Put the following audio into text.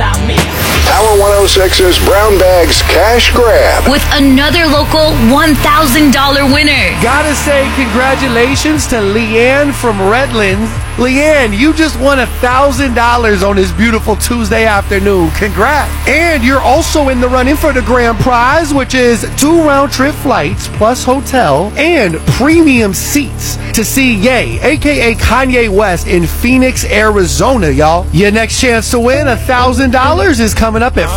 without me. Power 106's Brown Bags Cash Grab. With another local $1,000 winner. Gotta say congratulations to Leanne from Redlands. Leanne, you just won $1,000 on this beautiful Tuesday afternoon. Congrats. And you're also in the running for the grand prize, which is 2 round-trip flights plus hotel and premium seats to see Ye, a.k.a. Kanye West, in Phoenix, Arizona, y'all. Your next chance to win $1,000 is coming up at